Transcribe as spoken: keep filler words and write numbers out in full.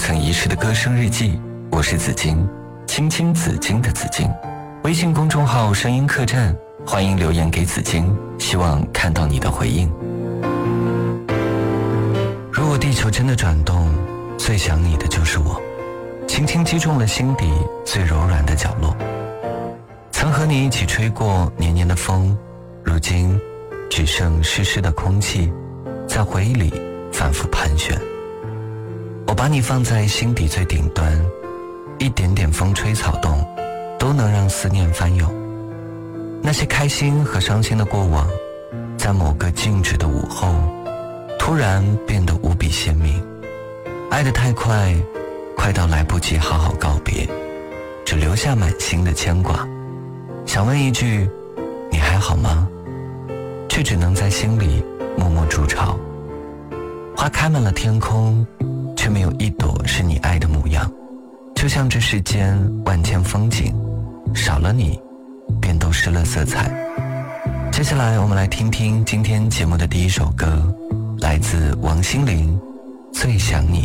曾遗失的歌声日记，我是紫金，青青紫金的紫金。微信公众号声音客栈，欢迎留言给紫金，希望看到你的回应。如果地球真的转动，最想你的就是我，轻轻击中了心底最柔软的角落。曾和你一起吹过黏黏的风，如今只剩湿湿的空气，在回忆里反复盘旋。我把你放在心底最顶端，一点点风吹草动都能让思念翻涌。那些开心和伤心的过往，在某个静止的午后突然变得无比鲜明。爱得太快，快到来不及好好告别，只留下满心的牵挂。想问一句，你还好吗？却只能在心里默默筑巢。花开满了天空，却没有一朵是你爱的模样。就像这世间万千风景，少了你便都失了色彩。接下来我们来听听今天节目的第一首歌，来自王心凌，最想你。